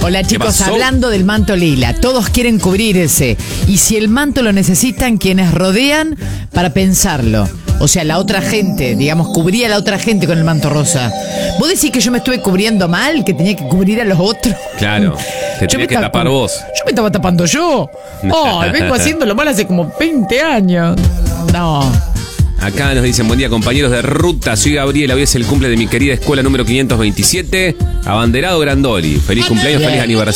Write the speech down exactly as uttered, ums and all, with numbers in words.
Hola chicos, hablando del manto lila, todos quieren cubrirse. Y si el manto lo necesitan quienes rodean para pensarlo. O sea, la otra gente, digamos, cubría a la otra gente con el manto rosa. ¿Vos decís que yo me estuve cubriendo mal? ¿Que tenía que cubrir a los otros? Claro, te tenías que tapar vos. Yo me estaba tapando yo. Oh, vengo haciéndolo mal hace como veinte años. No. Acá nos dicen, buen día compañeros de ruta, soy Gabriela, hoy es el cumple de mi querida escuela número quinientos veintisiete, Abanderado Grandoli. Feliz cumpleaños, feliz aniversario.